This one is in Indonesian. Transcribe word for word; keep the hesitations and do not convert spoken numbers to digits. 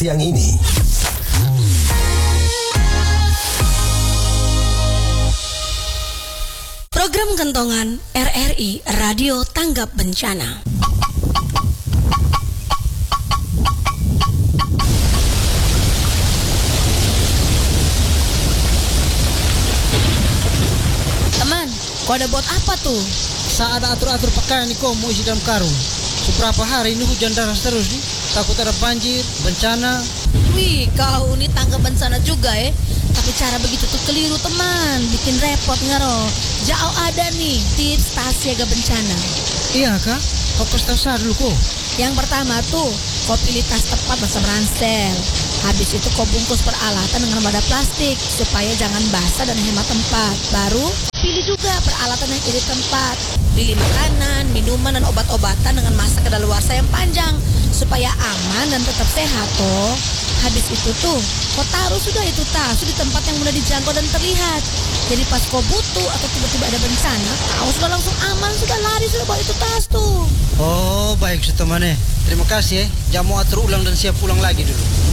siang ini. Program Kentongan R R I Radio Tanggap Bencana. Teman, kau ada buat apa tuh? Saya ada atur-atur pakaian nih kok mau isi dalam karung. Seberapa hari ini hujan deras terus nih. Takut ada banjir, bencana. Wih, kau ini tanggap bencana juga ya. Tapi cara begitu tuh keliru teman, bikin repot ngaro. Jauh ada nih tips tas siaga bencana. Iya kak, kau kasih tahu saya dulu kok. Yang pertama tuh, kau pilih tas tepat macam ransel. Habis itu kau bungkus peralatan dengan wadah plastik supaya jangan basah dan hemat tempat. Baru pilih juga peralatan yang irit tempat. Pilih makanan, minuman dan obat-obatan dengan masa kadaluarsa yang panjang supaya aman dan tetap sehat toh. Habis itu tuh, kau taruh sudah itu tas di tempat yang mudah dijangkau dan terlihat. Jadi pas kau butuh atau tiba-tiba ada bencana, kau sudah langsung aman, sudah lari, sudah bawa itu tas tuh. Oh baik teman. Terima kasih ya. Jangan mau atur ulang dan siap pulang lagi dulu.